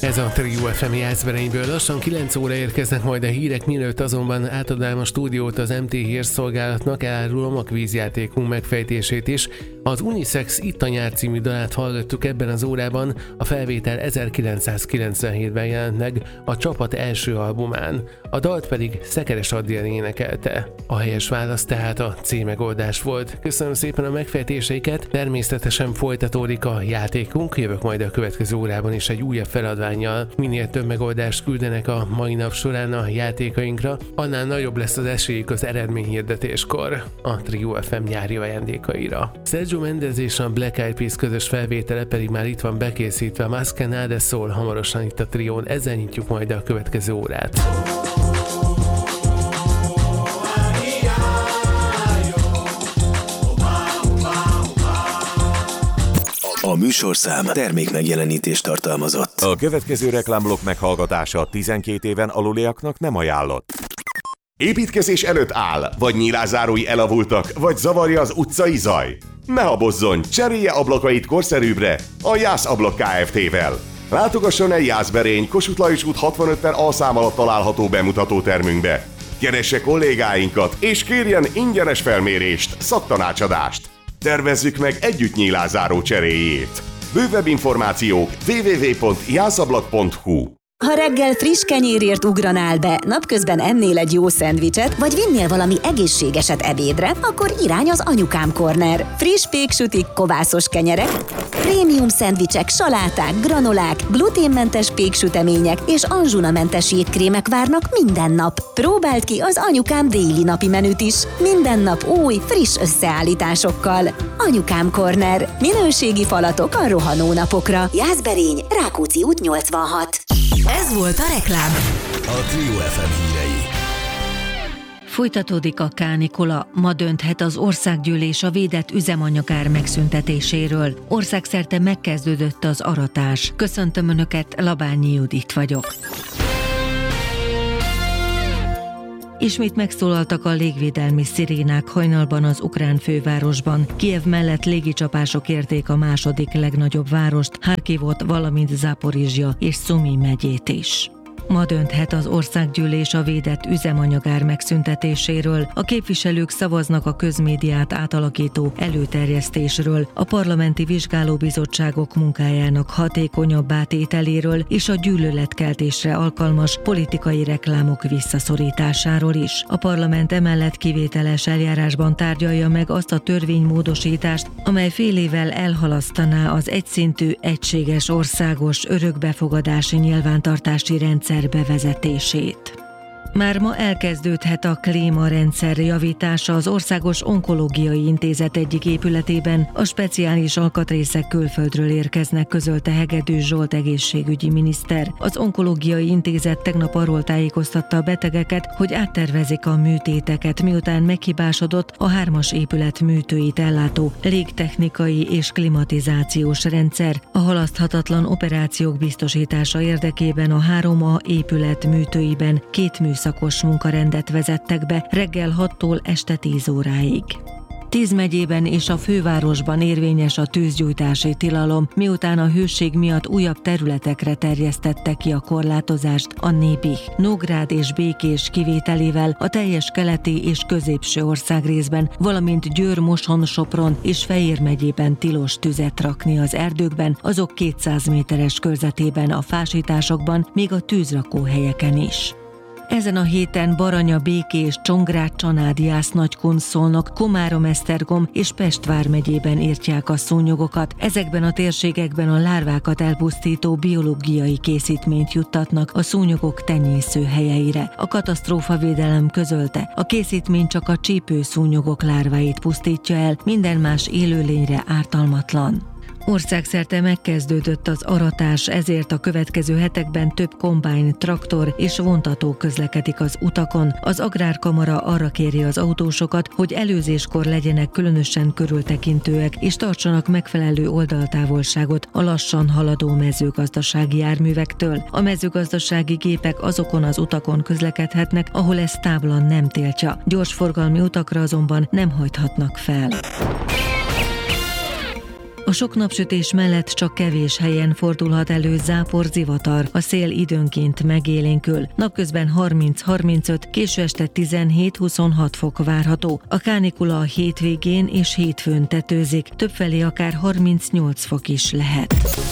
Ez a Trio FM Jászberényből. Lassan 9 óra érkeznek majd a hírek, mielőtt azonban átadnám a stúdiót az MT hírszolgálatnak, elárulom a kvízjátékunk megfejtését is. Az Unisex Itt a nyár című dalát hallgattuk ebben az órában, a felvétel 1997-ben jelent meg a csapat első albumán. A dalt pedig Szekeres Adrián énekelte. A helyes válasz tehát a C megoldás volt. Köszönöm szépen a megfejtéseiket, természetesen folytatódik a játékunk, jövök majd a következő órában is egy újabb feladvánnyal. Minél több megoldást küldenek a mai nap során a játékainkra, annál nagyobb lesz az esélyük az eredményhirdetéskor a Trio FM nyári ajándékaira. Sergio Mendes és a Black Eyed Peas közös felvétele pedig már itt van bekészítve, a Más que nada szól hamarosan itt a Trión, ezzel nyitjuk majd a következő órát. A műsorszám termékmegjelenítést tartalmazott. A következő reklámblokk meghallgatása 12 éven aluliaknak nem ajánlott. Építkezés előtt áll, vagy nyílászárói elavultak, vagy zavarja az utcai zaj? Ne habozzon, cserélje ablakait korszerűbbre a Jász Ablak Kft-vel. Látogasson el Jászberény, Kossuth Lajos út 65 per A szám alatt található bemutatótermünkbe. Keresse kollégáinkat, és kérjen ingyenes felmérést, szaktanácsadást. Tervezzük meg együtt nyílászáró cseréjét. Bővebb információk www.jászablak.hu. Ha reggel friss kenyérért ugranál be, napközben ennél egy jó szendvicset, vagy vinnél valami egészségeset ebédre, akkor irány az Anyukám Corner. Friss péksütik, kovászos kenyerek, prémium szendvicsek, saláták, granolák, gluténmentes péksütemények és anzsunamentes jégkrémek várnak minden nap. Próbáld ki az Anyukám déli napi menüt is. Minden nap új, friss összeállításokkal. Anyukám Corner. Minőségi falatok a rohanó napokra. Jászberény, Rákóczi út 86. Ez volt a reklám. A Trio FM hírei. Folytatódik a kánikula. Ma dönthet az országgyűlés a védett üzemanyagár megszüntetéséről. Országszerte megkezdődött az aratás. Köszöntöm Önöket, Labányi Judit vagyok. Ismét megszólaltak a légvédelmi szirénák hajnalban az ukrán fővárosban. Kijev mellett légicsapások érték a második legnagyobb várost, Harkivot, valamint Záporizsja és Szumi megyét is. Ma dönthet az országgyűlés a védett üzemanyagár megszüntetéséről. A képviselők szavaznak a közmédiát átalakító előterjesztésről, a parlamenti vizsgálóbizottságok munkájának hatékonyabbá tételéről és a gyűlöletkeltésre alkalmas politikai reklámok visszaszorításáról is. A parlament emellett kivételes eljárásban tárgyalja meg azt a törvénymódosítást, amely fél évvel elhalasztaná az egyszintű, egységes országos örökbefogadási nyilvántartási rendszer bevezetését. Már ma elkezdődhet a klímarendszer javítása az Országos Onkológiai Intézet egyik épületében. A speciális alkatrészek külföldről érkeznek, közölte Hegedűs Zsolt egészségügyi miniszter. Az Onkológiai Intézet tegnap arról tájékoztatta a betegeket, hogy áttervezik a műtéteket, miután meghibásodott a 3-as épület műtőit ellátó légtechnikai és klimatizációs rendszer. A halaszthatatlan operációk biztosítása érdekében a 3A épület műtőiben 2 műszakos munkarendet vezettek be reggel 6-tól este 10 óráig. 10 megyében és a fővárosban érvényes a tűzgyújtási tilalom, miután a hőség miatt újabb területekre terjesztette ki a korlátozást a Nébih, Nógrád és Békés kivételével a teljes keleti és középső országrészben, valamint Győr, Moson, Sopron és Fejér megyében tilos tüzet rakni az erdőkben, azok 200 méteres körzetében a fásításokban, még a tűzrakóhelyeken is. Ezen a héten Baranya, Békés, Csongrád, Csanád, Jász, Nagykun, Szolnok, Komárom, Esztergom és Pest vármegyében írtják a szúnyogokat. Ezekben a térségekben a lárvákat elpusztító biológiai készítményt juttatnak a szúnyogok tenyészőhelyeire. A katasztrófavédelem közölte, a készítmény csak a csípőszúnyogok lárváit pusztítja el, minden más élőlényre ártalmatlan. Országszerte megkezdődött az aratás, ezért a következő hetekben több kombájn, traktor és vontató közlekedik az utakon. Az Agrárkamara arra kéri az autósokat, hogy előzéskor legyenek különösen körültekintőek és tartsanak megfelelő oldaltávolságot a lassan haladó mezőgazdasági járművektől. A mezőgazdasági gépek azokon az utakon közlekedhetnek, ahol ezt tábla nem tiltja. Gyorsforgalmi utakra azonban nem hajthatnak fel. A sok napsütés mellett csak kevés helyen fordulhat elő zápor, zivatar, a szél időnként megélénkül. Napközben 30-35, késő este 17-26 fok várható. A kánikula a hétvégén és hétfőn tetőzik, többfelé akár 38 fok is lehet.